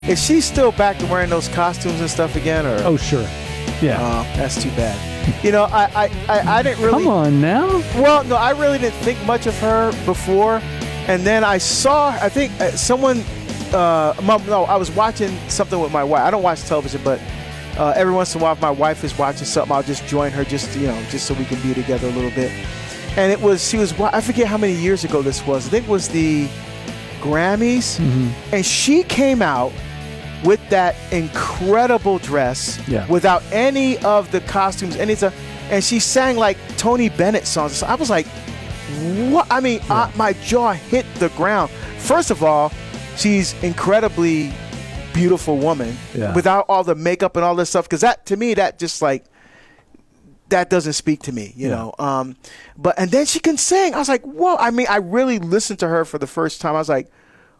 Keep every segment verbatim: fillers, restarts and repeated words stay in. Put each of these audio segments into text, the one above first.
Is she still back to wearing those costumes and stuff again? Or oh, sure. Yeah. Oh, that's too bad. You know, I, I, I, I didn't really... Come on now. Well, no, I really didn't think much of her before. And then I saw, I think uh, someone... Uh, no, I was watching something with my wife. I don't watch television, but uh, every once in a while, if my wife is watching something, I'll just join her just, you know, just so we can be together a little bit. And it was, she was, I forget how many years ago this was. I think it was the Grammys. Mm-hmm. And she came out with that incredible dress, yeah. without any of the costumes, anything, and she sang like Tony Bennett songs. So I was like, what? I mean, yeah. I, my jaw hit the ground. First of all, she's incredibly beautiful woman yeah. without all the makeup and all this stuff. Because that, to me, that just like, that doesn't speak to me, you yeah. know. Um, but and then she can sing. I was like, whoa. I mean, I really listened to her for the first time. I was like,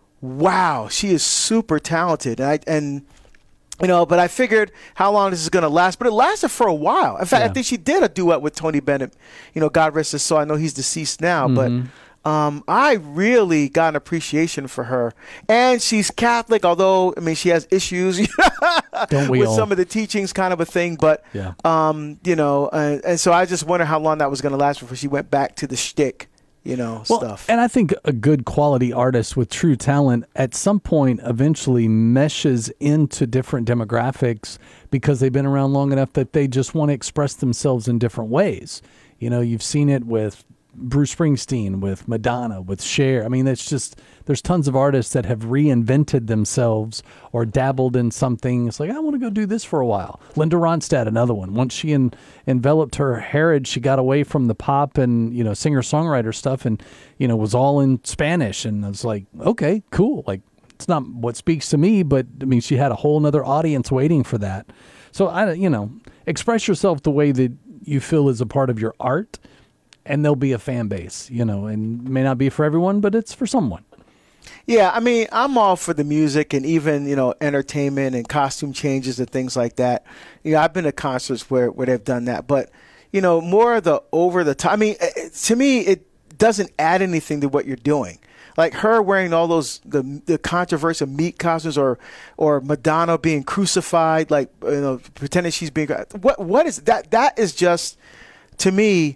wow, she is super talented. And, I, and you know, but I figured how long this is going to last. But it lasted for a while. In fact, yeah. I think she did a duet with Tony Bennett. You know, God rest his soul. I know he's deceased now. Mm-hmm. But um, I really got an appreciation for her. And she's Catholic, although, I mean, she has issues Don't we with all? some of the teachings, kind of a thing. But, yeah. um, you know, uh, and so I just wonder how long that was going to last before she went back to the shtick. You know, well, stuff. And I think a good quality artist with true talent at some point eventually meshes into different demographics because they've been around long enough that they just want to express themselves in different ways. You know, you've seen it with Bruce Springsteen, with Madonna, with Cher. I mean, it's just, there's tons of artists that have reinvented themselves or dabbled in something. It's like, I want to go do this for a while. Linda Ronstadt, another one. Once she en- enveloped her heritage, she got away from the pop and, you know, singer-songwriter stuff and, you know, was all in Spanish. And I was like, okay, cool. Like, it's not what speaks to me, but I mean, she had a whole nother audience waiting for that. So, I, you know, express yourself the way that you feel is a part of your art. And there'll be a fan base, you know, and may not be for everyone, but it's for someone. Yeah, I mean, I'm all for the music and even, you know, entertainment and costume changes and things like that. You know, I've been to concerts where, where they've done that. But, you know, more of the over the top. I mean, it, to me, it doesn't add anything to what you're doing. Like her wearing all those, the the controversial meat costumes or or Madonna being crucified, like, you know, pretending she's being, what what is that? That is just, to me,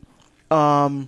Um,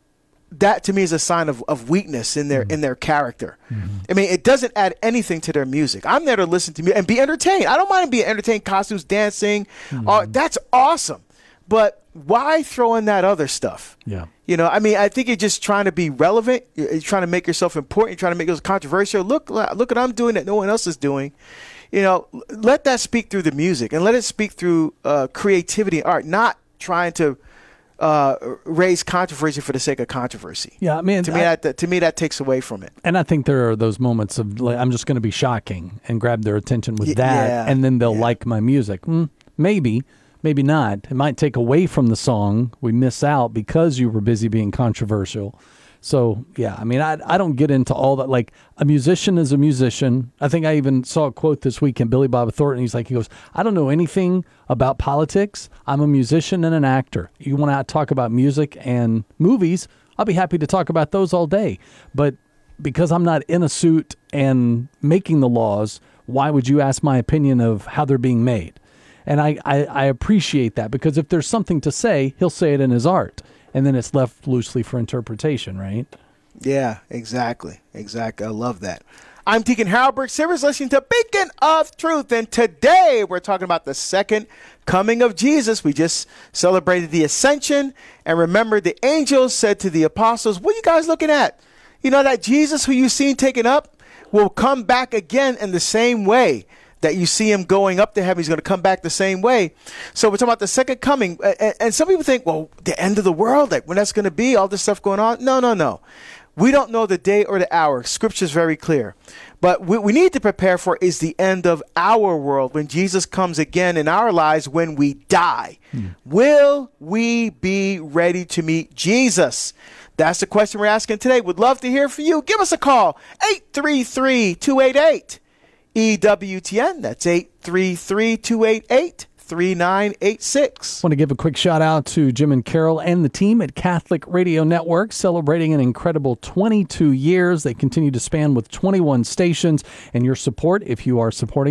that to me is a sign of, of weakness in their mm-hmm. in their character. Mm-hmm. I mean, it doesn't add anything to their music. I'm there to listen to music and be entertained. I don't mind being entertained, costumes, dancing. Mm-hmm. Uh, that's awesome. But why throw in that other stuff? Yeah. You know, I mean, I think you're just trying to be relevant. You're, you're trying to make yourself important. You're trying to make it controversial. Look, look what I'm doing that no one else is doing. You know, let that speak through the music and let it speak through uh, creativity and art, not trying to Uh, raise controversy for the sake of controversy. Yeah, I mean, to me, I, that, that to me that takes away from it. And I think there are those moments of like, I'm just going to be shocking and grab their attention with y- that, yeah, and then they'll yeah. like my music. Mm, maybe, maybe not. It might take away from the song. We miss out because you were busy being controversial. So yeah, I mean, I I don't get into all that. Like a musician is a musician. I think I even saw a quote this week in Billy Bob Thornton. He's like, he goes, I don't know anything about politics. I'm a musician and an actor. You want to talk about music and movies? I'll be happy to talk about those all day. But because I'm not in a suit and making the laws, why would you ask my opinion of how they're being made? And I, I, I appreciate that because if there's something to say, he'll say it in his art. And then it's left loosely for interpretation, right? Yeah, exactly. Exactly. I love that. I'm Deacon Harold Burke Sivers, listening to Beacon of Truth. And today we're talking about the second coming of Jesus. We just celebrated the Ascension. And remember, the angels said to the apostles, what are you guys looking at? You know, that Jesus who you've seen taken up will come back again in the same way that you see him going up to heaven. He's going to come back the same way. So we're talking about the second coming. And, and some people think, well, the end of the world, like when that's going to be, all this stuff going on. No, no, no. We don't know the day or the hour. Scripture is very clear. But what we need to prepare for is the end of our world, when Jesus comes again in our lives, when we die. Hmm. Will we be ready to meet Jesus? That's the question we're asking today. Would love to hear from you. Give us a call, eight three three, two eight eight, E W T N. That's eight three three, two eight eight, three nine eight six. Want to give a quick shout out to Jim and Carol and the team at Catholic Radio Network, celebrating an incredible twenty-two years. They continue to span with twenty-one stations, and your support, if you are supporting